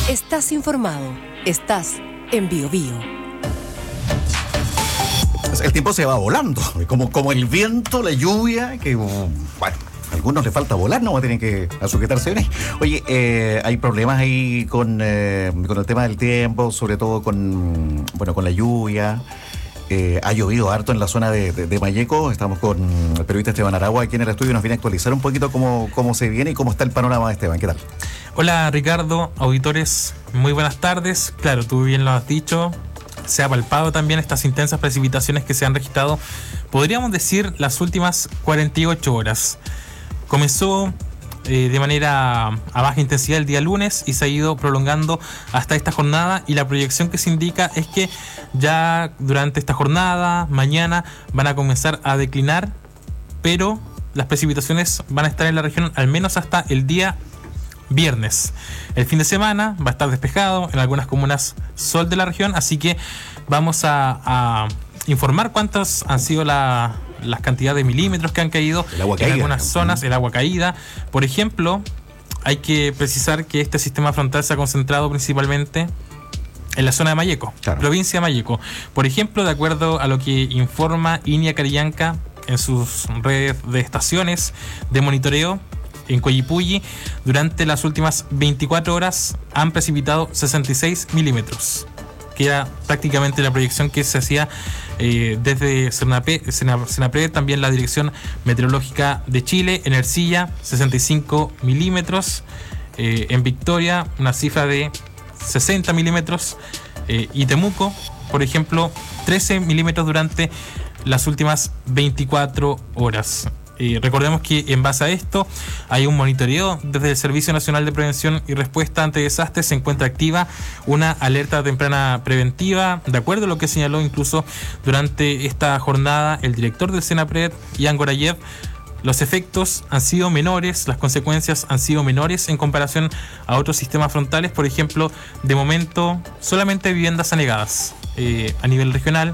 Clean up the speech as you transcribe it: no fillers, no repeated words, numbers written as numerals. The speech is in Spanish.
Estás informado. Estás en BioBio. El tiempo se va volando, como el viento, la lluvia, que bueno, a algunos les falta volar, no va a tener que sujetarse bien. Oye, hay problemas ahí con el tema del tiempo, sobre todo con la lluvia. Ha llovido harto en la zona de Malleco. Estamos con el periodista Esteban Aragua aquí en el estudio. Nos viene a actualizar un poquito cómo se viene y cómo está el panorama de Esteban. ¿Qué tal? Hola Ricardo, auditores, muy buenas tardes. Claro, tú bien lo has dicho, se ha palpado también estas intensas precipitaciones que se han registrado, podríamos decir, las últimas 48 horas. Comenzó de manera a baja intensidad el día lunes y se ha ido prolongando hasta esta jornada, y la proyección que se indica es que ya durante esta jornada, mañana, van a comenzar a declinar, pero las precipitaciones van a estar en la región al menos hasta el día viernes. El fin de semana va a estar despejado, en algunas comunas sol de la región, así que vamos a informar cuántas han sido las cantidades de milímetros que han caído en algunas zonas, el agua caída. Por ejemplo, hay que precisar que este sistema frontal se ha concentrado principalmente en la zona de Malleco, claro, provincia de Malleco. Por ejemplo, de acuerdo a lo que informa INIA Carillanca en sus redes de estaciones de monitoreo, en Coyipulli, durante las últimas 24 horas han precipitado 66 milímetros, que era prácticamente la proyección que se hacía desde Senapred, también la Dirección Meteorológica de Chile. En Ercilla, 65 milímetros, en Victoria, una cifra de 60 milímetros, y Temuco, por ejemplo, 13 milímetros durante las últimas 24 horas. Recordemos que en base a esto hay un monitoreo desde el Servicio Nacional de Prevención y Respuesta ante Desastres. Se encuentra activa una alerta temprana preventiva, de acuerdo a lo que señaló incluso durante esta jornada el director del Senapred, Ian Gorayev. Los efectos han sido menores, las consecuencias han sido menores en comparación a otros sistemas frontales. Por ejemplo, de momento solamente viviendas anegadas a nivel regional.